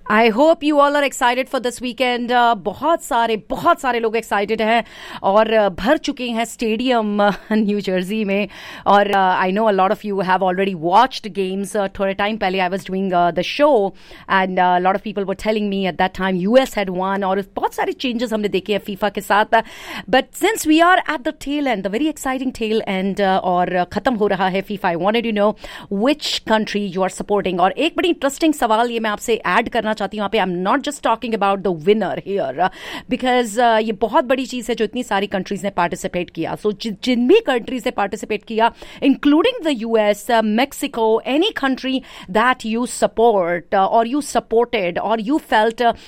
I hope you all are excited for this weekend. बहुत सारे लोग एक्साइटेड हैं और भर चुके हैं स्टेडियम न्यू जर्सी में। और I know a lot of you have already watched games. थोड़े टाइम पहले I was doing the show and lot of people were telling me at that time US had one, और बहुत सारे changes हमने देखे हैं फीफा के साथ। But since we are at the tell and, the very exciting tell and, और खत्म हो रहा है FIFA, I wanted to know which country you are supporting. और एक बड़ी इंटरेस्टिंग सवाल ये मैं आपसे ऐड करना चाहती हूँ। I am not just talking about the winner here, because ये बहुत बड़ी चीज है जो इतनी सारी कंट्रीज ने पार्टिसिपेट किया। सो जिन भी कंट्रीज ने पार्टिसिपेट किया, including the US, Mexico, any country that you support और यू सपोर्टेड और यू फेल्ट